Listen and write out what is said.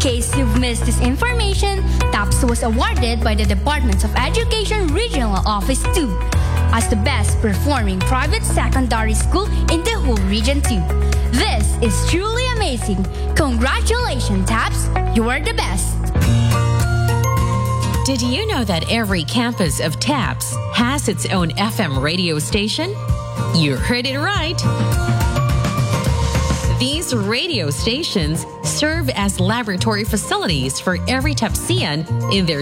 case you've missed this information, TAPS was awarded by the Department of Education Regional Office 2 as the best performing private secondary school in the whole region 2. This is truly amazing. Congratulations, TAPS. You are the best. Did you know that every campus of TAPS has its own FM radio station? You heard it right. These radio stations serve as laboratory facilities for every TAPSian in their